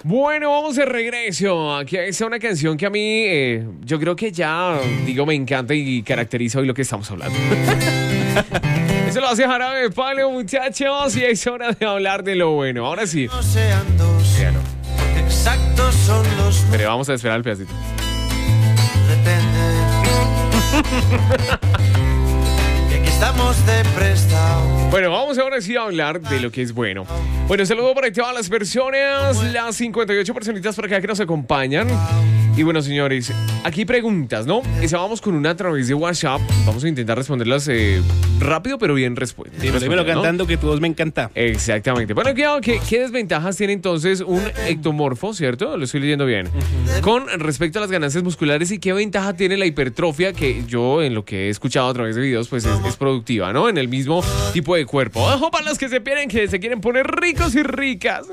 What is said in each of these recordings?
Bueno, vamos de regreso. Aquí está una canción que a mí, yo creo que ya, me encanta y caracteriza hoy lo que estamos hablando. Eso lo hace Jarabe de Palo, muchachos, y es hora de hablar de lo bueno. Ahora sí. No sean dos, Ya no. exactos son los Pero vamos a esperar el pedacito. depende. Y aquí estamos de prestado. Bueno, vamos ahora sí a hablar de lo que es bueno. Bueno, saludo para todas las personas, las 58 personitas por acá que nos acompañan. Y bueno, señores, aquí preguntas, ¿no? Vamos con una a través de WhatsApp. Vamos a intentar responderlas rápido, pero bien respuestas. Dímelo cantando, que tu voz me encanta. Exactamente. Bueno, ¿qué desventajas tiene entonces un ectomorfo, cierto? Lo estoy leyendo bien. Con respecto a las ganancias musculares, y qué ventaja tiene la hipertrofia, que yo en lo que he escuchado a través de videos, pues es productiva, ¿no? En el mismo tipo de cuerpo. Ojo para los que se quieren poner ricos y ricas.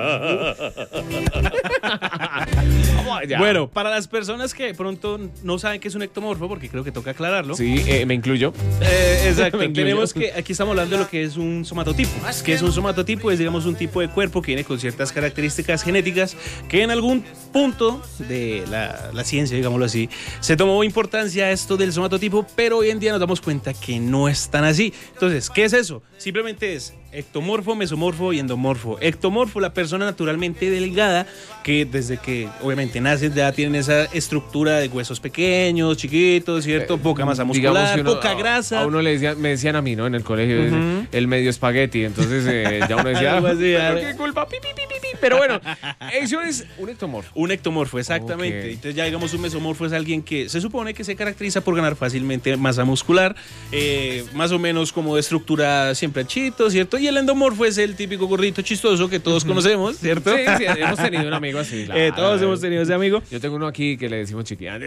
Vamos allá. Bueno, para las personas que de pronto no saben qué es un ectomorfo, porque creo que toca aclararlo. Sí, me incluyo. Exacto. Me incluyo. Tenemos que, aquí estamos hablando de lo que es un somatotipo. ¿Qué es un somatotipo? Es, digamos, un tipo de cuerpo que viene con ciertas características genéticas que en algún punto de la ciencia, digámoslo así, se tomó importancia a esto del somatotipo, pero hoy en día nos damos cuenta que no es tan así. Entonces, ¿qué es eso? Simplemente es ectomorfo, mesomorfo y endomorfo. Ectomorfo, la persona naturalmente delgada, que desde que obviamente nacen ya tienen esa estructura de huesos pequeños, chiquitos, ¿cierto? Poca masa muscular, poca grasa. A uno me decían a mí, ¿no? En el colegio, el medio espagueti. Entonces ya uno decía, Algo así, ¿pero qué culpa? Pi, pi, pi, pi, pi. Pero bueno, eso es un ectomorfo. Un ectomorfo, exactamente. Okay. Entonces ya digamos un mesomorfo es alguien que se supone que se caracteriza por ganar fácilmente masa muscular, más o menos como de estructura siempre anchito, ¿cierto? Y el endomorfo es el típico gordito chistoso que todos conocemos, ¿cierto? Sí, hemos tenido un amigo así. Todos hemos tenido ese amigo. Yo tengo uno aquí que le decimos chiquilla.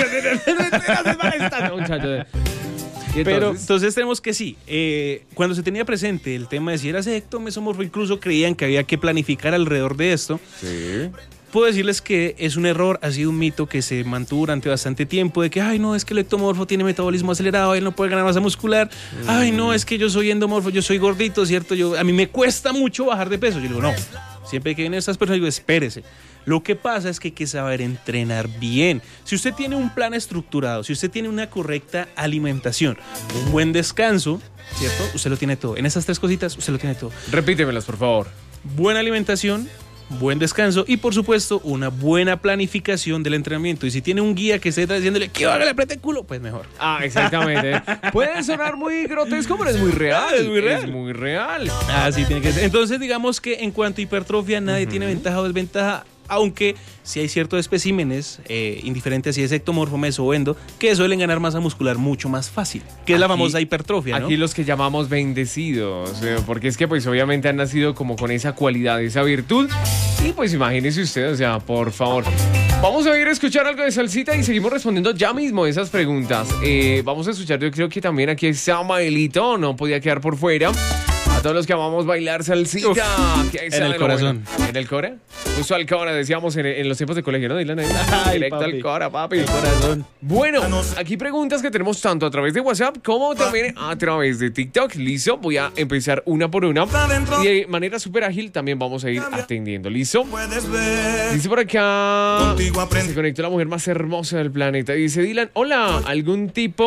Pero entonces tenemos que sí, cuando se tenía presente el tema de si eras ecto, mesomorfo, incluso creían que había que planificar alrededor de esto. Sí. Puedo decirles que es un error, ha sido un mito que se mantuvo durante bastante tiempo, de que, ay, no, es que el ectomorfo tiene metabolismo acelerado, él no puede ganar masa muscular, ay, no, es que yo soy endomorfo, yo soy gordito, ¿cierto? A mí me cuesta mucho bajar de peso. Yo digo, no, siempre que vienen estas personas, digo, espérese. Lo que pasa es que hay que saber entrenar bien. Si usted tiene un plan estructurado, si usted tiene una correcta alimentación, un buen descanso, ¿cierto? Usted lo tiene todo. En esas tres cositas, usted lo tiene todo. Repítemelas, por favor. Buena alimentación, buen descanso y, por supuesto, una buena planificación del entrenamiento. Y si tiene un guía que esté diciéndole que haga le apriete el culo, pues mejor. Ah, exactamente. Puede sonar muy grotesco, pero es muy real. Es muy real. Es muy real. Así tiene que ser. Entonces, digamos que en cuanto a hipertrofia, nadie tiene ventaja o desventaja, aunque sí hay ciertos especímenes, indiferentes si es ectomorfo, meso o endo, que suelen ganar masa muscular mucho más fácil, que es la famosa hipertrofia, ¿no? Aquí los que llamamos bendecidos, porque es que pues obviamente han nacido como con esa cualidad, esa virtud, y pues imagínese usted, o sea, por favor. Vamos a ir a escuchar algo de salsita y seguimos respondiendo ya mismo esas preguntas. Vamos a escuchar, yo creo que también aquí está Maelito, no podía quedar por fuera. A todos los que amamos bailar salsita. En el corazón. Bueno. ¿En el core? Justo al core, decíamos en los tiempos de colegio, ¿no? Dylan, directo papi. al core, papi. El corazón. Bueno, aquí preguntas que tenemos tanto a través de WhatsApp como también a través de TikTok. ¿Listo? Voy a empezar una por una. Y de manera súper ágil también vamos a ir atendiendo. ¿Listo? Puedes ver. Dice por acá. Contigo aprendí. Se conectó la mujer más hermosa del planeta. Dice Dylan, hola, algún tip,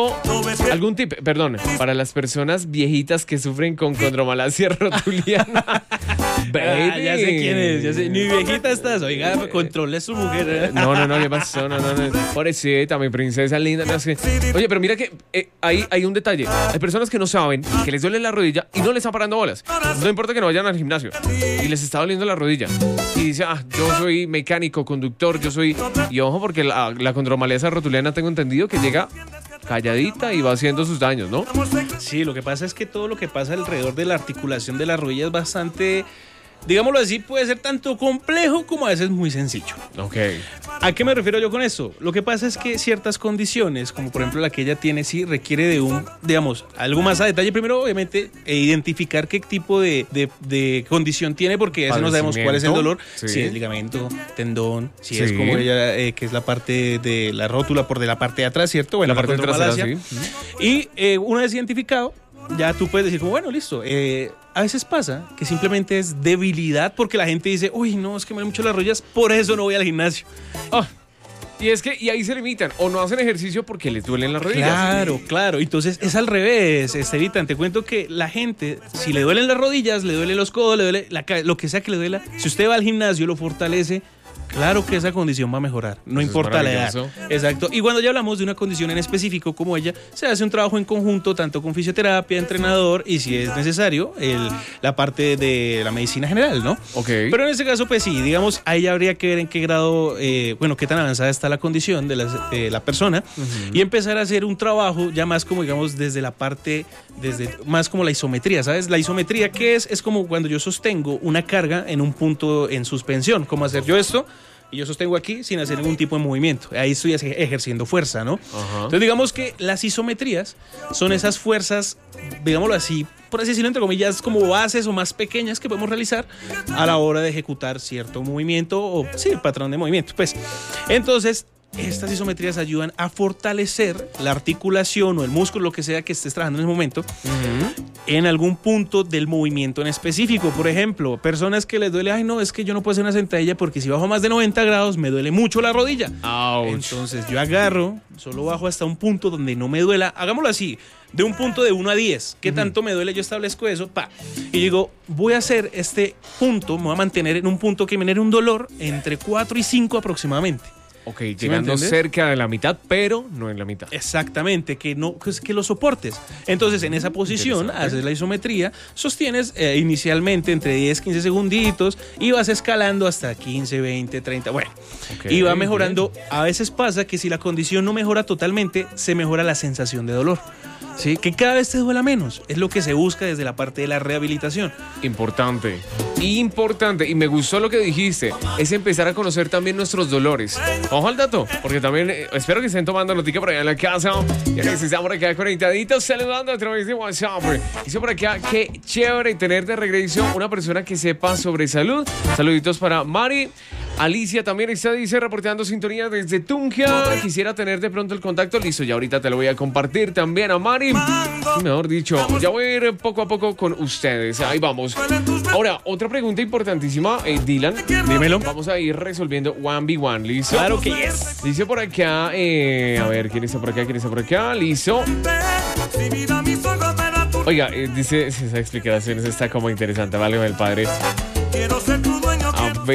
perdón, para las personas viejitas que sufren con condromalacia rotuliana. Baby. Ya sé quién es, ya sé. Ni viejita estás, oiga, controle a su mujer. No, ¿qué pasó? No. Pobrecita, mi princesa linda. No sé. Oye, pero mira que hay un detalle. Hay personas que no saben que les duele la rodilla y no les están parando bolas. No importa que no vayan al gimnasio y les está doliendo la rodilla. Y dice, yo soy mecánico, conductor, Y ojo, porque la condromalacia rotuliana tengo entendido que llega calladita y va haciendo sus daños, ¿no? Sí, lo que pasa es que todo lo que pasa alrededor de la articulación de la rodilla es bastante, digámoslo así, puede ser tanto complejo como a veces muy sencillo. Ok. ¿A qué me refiero yo con esto? Lo que pasa es que ciertas condiciones, como por ejemplo la que ella tiene, sí requiere de algo más a detalle. Primero, obviamente, identificar qué tipo de condición tiene, porque eso no sabemos cuál es el dolor. Sí. Si es ligamento, tendón, si es Sí. como ella, que es la parte de la rótula por de la parte de atrás, ¿cierto? Bueno, La parte trasera, condromalacia. Y una vez identificado, ya tú puedes decir como, bueno, listo, a veces pasa que simplemente es debilidad porque la gente dice, uy, no, es que me duelen mucho las rodillas, por eso no voy al gimnasio. Y ahí se limitan o no hacen ejercicio porque les duelen las rodillas. Claro. Entonces es al revés, Estevita. Te cuento que la gente, si le duelen las rodillas, le duelen los codos, le duele lo que sea que le duela, si usted va al gimnasio, lo fortalece, claro que esa condición va a mejorar, no Eso importa es la edad. Exacto. Y cuando ya hablamos de una condición en específico como ella, se hace un trabajo en conjunto, tanto con fisioterapia, entrenador y si es necesario, la parte de la medicina general, ¿no? Ok. Pero en este caso, pues sí, digamos, ahí habría que ver en qué grado, qué tan avanzada está la condición de la persona y empezar a hacer un trabajo ya más como, digamos, desde la parte, desde más como la isometría, ¿sabes? La isometría, ¿qué es? Es como cuando yo sostengo una carga en un punto en suspensión, como hacer yo esto, y yo sostengo aquí sin hacer ningún tipo de movimiento. Ahí estoy ejerciendo fuerza, ¿no? Ajá. Entonces digamos que las isometrías son esas fuerzas, digámoslo así, por así decirlo, entre comillas, como bases o más pequeñas que podemos realizar a la hora de ejecutar cierto movimiento o, sí, patrón de movimiento. Pues, entonces, estas isometrías ayudan a fortalecer la articulación o el músculo, lo que sea que estés trabajando en ese momento, en algún punto del movimiento en específico. Por ejemplo, personas que les duele, ay no, es que yo no puedo hacer una sentadilla porque si bajo más de 90 grados me duele mucho la rodilla. Ouch. Entonces yo agarro, solo bajo hasta un punto donde no me duela, hagámoslo así, de un punto de 1 a 10, ¿qué tanto me duele? Yo establezco eso, y digo, voy a hacer este punto, me voy a mantener en un punto que me genere un dolor entre 4 y 5 aproximadamente. Ok, llegando cerca de la mitad, pero no en la mitad. Exactamente, que lo soportes. Entonces, en esa posición, haces la isometría, sostienes inicialmente entre 10, 15 segunditos y vas escalando hasta 15, 20, 30, bueno. Okay, y va mejorando. Bien. A veces pasa que si la condición no mejora totalmente, se mejora la sensación de dolor. ¿Sí? Que cada vez te duela menos. Es lo que se busca desde la parte de la rehabilitación. Importante. Y me gustó lo que dijiste, es empezar a conocer también nuestros dolores. Ojo al dato, porque también espero que estén tomando noticia por allá en la casa. Ya que se están por acá conectaditos, saludando a través de WhatsApp. Dice por acá, qué chévere tener de regreso una persona que sepa sobre salud. Saluditos para Mari. Alicia también dice, reporteando sintonía desde Tunja. Quisiera tener de pronto el contacto. Listo, ya ahorita te lo voy a compartir también a Mari. Mejor dicho, ya voy a ir poco a poco con ustedes. Ahí vamos. Ahora, otra pregunta importantísima, Dylan. Dímelo. Vamos a ir resolviendo 1v1, ¿listo? Claro que yes. Dice por acá, a ver, ¿quién está por acá? Listo. Oiga, dice, esa explicación está como interesante, vale, el padre. A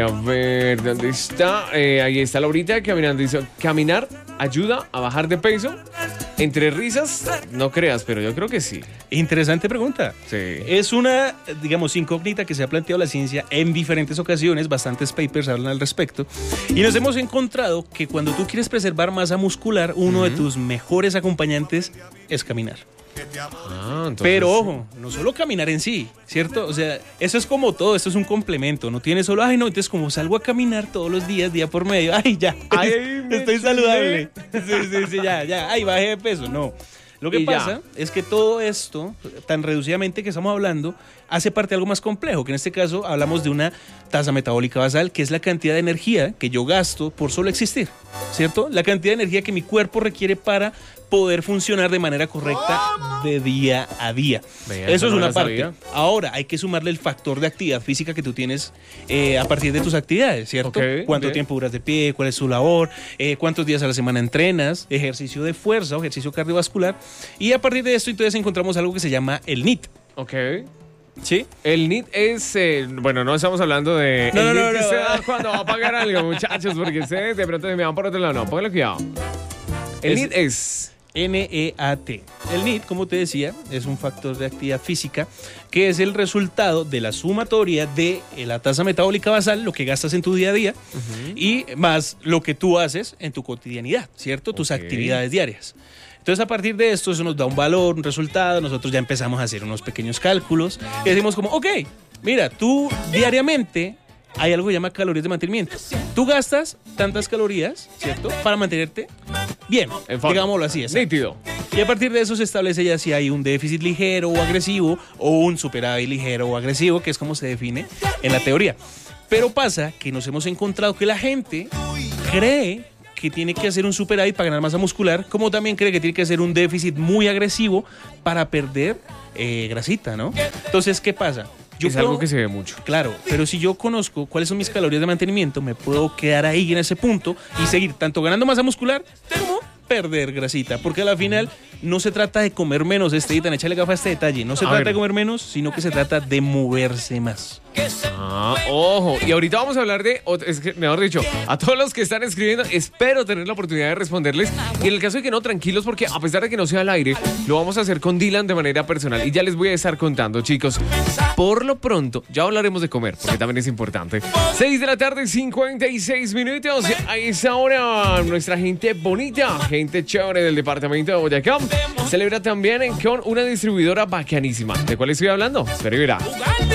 ver, ¿dónde está? Ahí está Laurita caminando. Dice, caminar ayuda a bajar de peso. Entre risas, no creas, pero yo creo que sí. Interesante pregunta. Sí. Es una, digamos, incógnita que se ha planteado la ciencia en diferentes ocasiones. Bastantes papers hablan al respecto. Y nos hemos encontrado que cuando tú quieres preservar masa muscular, uno de tus mejores acompañantes es caminar. Entonces... Pero ojo, no solo caminar en sí, ¿cierto? O sea, eso es como todo, esto es un complemento. No tiene solo, ay no, entonces como salgo a caminar todos los días, día por medio, ay ya, estoy saludable. Sí, ya, ay, bajé de peso. No. Lo que pasa es que todo esto, tan reducidamente que estamos hablando, hace parte de algo más complejo, que en este caso hablamos de una tasa metabólica basal, que es la cantidad de energía que yo gasto por solo existir, ¿cierto? La cantidad de energía que mi cuerpo requiere para poder funcionar de manera correcta de día a día. Eso es una parte. Ahora, hay que sumarle el factor de actividad física que tú tienes a partir de tus actividades, ¿cierto? ¿Cuánto tiempo duras de pie? ¿Cuál es su labor? ¿Cuántos días a la semana entrenas? Ejercicio de fuerza o ejercicio cardiovascular. Y a partir de esto, entonces encontramos algo que se llama el NEAT. Ok. ¿Sí? El NEAT es, bueno, no estamos hablando de... No. Que usted da cuando va a pagar algo, muchachos, porque ustedes de pronto me van por otro lado. No, póngale cuidado. El NEAT es... NEAT. El NEAT, como te decía, es un factor de actividad física que es el resultado de la sumatoria de la tasa metabólica basal, lo que gastas en tu día a día, y más lo que tú haces en tu cotidianidad, ¿cierto? Tus actividades diarias. Entonces, a partir de esto, eso nos da un valor, un resultado. Nosotros ya empezamos a hacer unos pequeños cálculos y decimos como, ok, mira, tú diariamente... hay algo que se llama calorías de mantenimiento. Tú gastas tantas calorías, ¿cierto? Para mantenerte bien, digámoslo así. Nítido. Y a partir de eso se establece ya si hay un déficit ligero o agresivo o un superávit ligero o agresivo, que es como se define en la teoría. Pero pasa que nos hemos encontrado que la gente cree que tiene que hacer un superávit para ganar masa muscular, como también cree que tiene que hacer un déficit muy agresivo para perder grasita, ¿no? Entonces, ¿qué pasa? Es algo que se ve mucho. Claro, pero si yo conozco cuáles son mis calorías de mantenimiento, me puedo quedar ahí en ese punto y seguir tanto ganando masa muscular como perder grasita, porque a la final no se trata de comer menos, Esteban, échale gafa a este detalle, no se trata de comer menos, sino que se trata de moverse más. Ojo, y ahorita vamos a hablar de, es que, mejor dicho, a todos los que están escribiendo, espero tener la oportunidad de responderles, y en el caso de que no, tranquilos, porque a pesar de que no sea al aire, lo vamos a hacer con Dylan de manera personal, y ya les voy a estar contando, chicos. Por lo pronto, ya hablaremos de comer, porque también es importante. 6 de la tarde, 56 minutos, a esa hora, nuestra gente bonita, gente chévere del departamento de Boyacá, celebra también con una distribuidora bacanísima. ¿De cuál estoy hablando? Espera y verá.